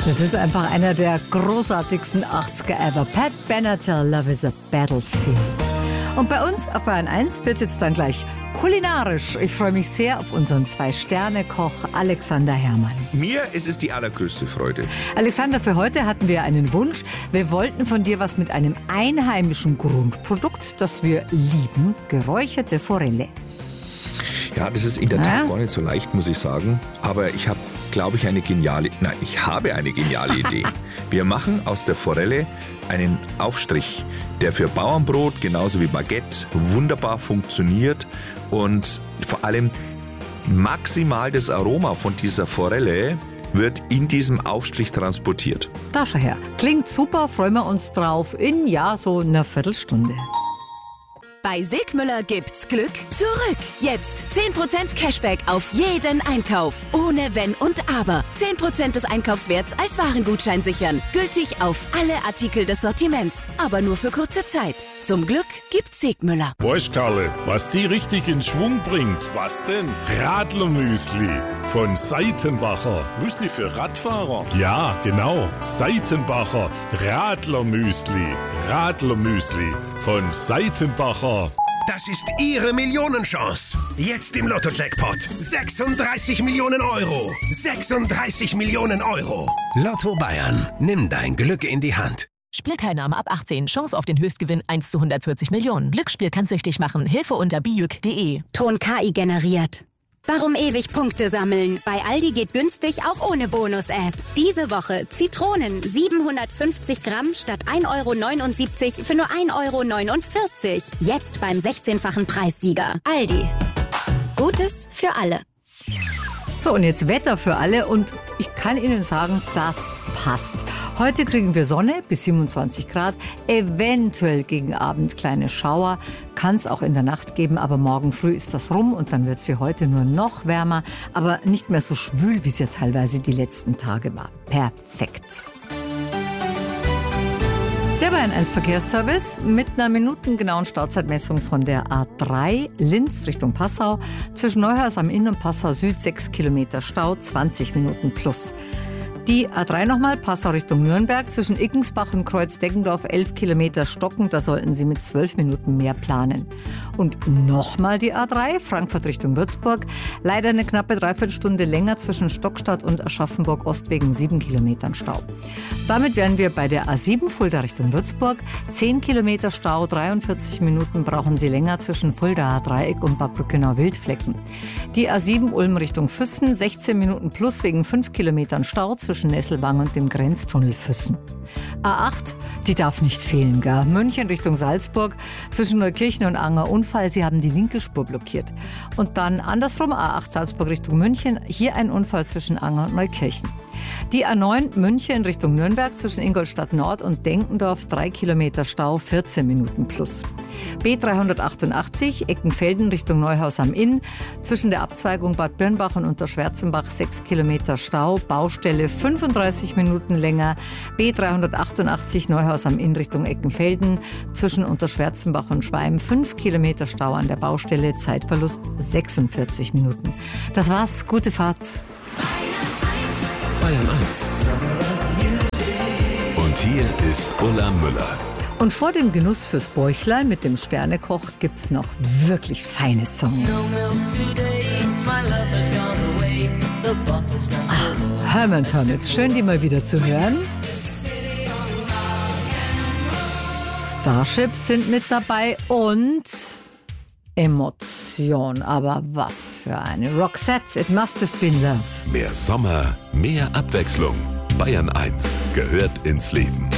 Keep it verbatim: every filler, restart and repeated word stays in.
Das ist einfach einer der großartigsten achtziger ever. Pat Benatar, Love is a Battlefield. Und bei uns auf Bayern eins wird es jetzt dann gleich kulinarisch. Ich freue mich sehr auf unseren Zwei-Sterne-Koch Alexander Herrmann. Mir ist es die allergrößte Freude. Alexander, für heute hatten wir einen Wunsch. Wir wollten von dir was mit einem einheimischen Grundprodukt, das wir lieben, geräucherte Forelle. Ja, das ist in der Tat Ja. gar nicht so leicht, muss ich sagen. Aber ich habe, glaube ich, eine geniale, nein, ich habe eine geniale Idee. Wir machen aus der Forelle einen Aufstrich, der für Bauernbrot genauso wie Baguette wunderbar funktioniert und vor allem maximal das Aroma von dieser Forelle wird in diesem Aufstrich transportiert. Da schau her. Klingt super, freuen wir uns drauf in, ja, so einer Viertelstunde. Bei Sigmüller gibt's Glück zurück. Jetzt zehn Prozent Cashback auf jeden Einkauf. Ohne Wenn und Aber. zehn Prozent des Einkaufswerts als Warengutschein sichern. Gültig auf alle Artikel des Sortiments. Aber nur für kurze Zeit. Zum Glück gibt's Sigmüller. Weißt Karle, was die richtig in Schwung bringt? Was denn? Radlermüsli von Seitenbacher. Müsli für Radfahrer? Ja, genau. Seitenbacher Radlermüsli. Radlermüsli von Seitenbacher. Das ist Ihre Millionenchance. Jetzt im Lotto-Jackpot. sechsunddreißig Millionen Euro. sechsunddreißig Millionen Euro. Lotto Bayern. Nimm dein Glück in die Hand. Spielteilnahme ab achtzehn. Chance auf den Höchstgewinn eins zu hundertvierzig Millionen. Glücksspiel kann süchtig machen. Hilfe unter bijuk punkt de. Ton K I generiert. Warum ewig Punkte sammeln? Bei Aldi geht günstig auch ohne Bonus-App. Diese Woche Zitronen siebenhundertfünfzig Gramm statt ein Euro neunundsiebzig für nur ein Euro neunundvierzig. Jetzt beim sechzehnfachen Preissieger. Aldi. Gutes für alle. So, und jetzt Wetter für alle und ich kann Ihnen sagen, das passt. Heute kriegen wir Sonne bis siebenundzwanzig Grad, eventuell gegen Abend kleine Schauer, kann es auch in der Nacht geben, aber morgen früh ist das rum und dann wird es wie heute nur noch wärmer, aber nicht mehr so schwül, wie es ja teilweise die letzten Tage war. Perfekt. Der Bayern eins Verkehrsservice mit einer minutengenauen Startzeitmessung von der A drei Linz Richtung Passau. Zwischen Neuhaus am Inn und Passau Süd sechs Kilometer Stau, zwanzig Minuten plus. Die A drei nochmal, Passau Richtung Nürnberg, zwischen Iggensbach und Kreuz-Deggendorf elf Kilometer stockend, da sollten Sie mit zwölf Minuten mehr planen. Und nochmal die A drei, Frankfurt Richtung Würzburg, leider eine knappe Dreiviertelstunde länger zwischen Stockstadt und Aschaffenburg Ost wegen sieben Kilometern Stau. Damit wären wir bei der A sieben, Fulda Richtung Würzburg, zehn Kilometer Stau, dreiundvierzig Minuten brauchen Sie länger zwischen Fuldaer Dreieck und Bad Brückenau-Wildflecken. Die A sieben Ulm Richtung Füssen, sechzehn Minuten plus wegen fünf Kilometern Stau zwischen Nesselwang und dem Grenztunnel Füssen. A acht, die darf nicht fehlen, gell? München Richtung Salzburg, zwischen Neukirchen und Anger Unfall, sie haben die linke Spur blockiert. Und dann andersrum, A acht Salzburg Richtung München, hier ein Unfall zwischen Anger und Neukirchen. Die A neun München Richtung Nürnberg zwischen Ingolstadt Nord und Denkendorf, drei Kilometer Stau, vierzehn Minuten plus. B dreihundertachtundachtzig Eckenfelden Richtung Neuhaus am Inn, zwischen der Abzweigung Bad Birnbach und Unterschwerzenbach sechs Kilometer Stau, Baustelle fünfunddreißig Minuten länger. B dreihundertachtundachtzig Neuhaus am Inn Richtung Eckenfelden, zwischen Unterschwerzenbach und Schweim fünf Kilometer Stau an der Baustelle, Zeitverlust sechsundvierzig Minuten. Das war's, gute Fahrt. Bayern eins. Und hier ist Ulla Müller. Und vor dem Genuss fürs Bäuchlein mit dem Sternekoch gibt's noch wirklich feine Songs. Ah, Herman's Hermits, schön die mal wieder zu hören. Starships sind mit dabei und Emotion, aber was für eine. Roxette, It Must Have Been Love. Mehr Sommer, mehr Abwechslung. Bayern eins gehört ins Leben.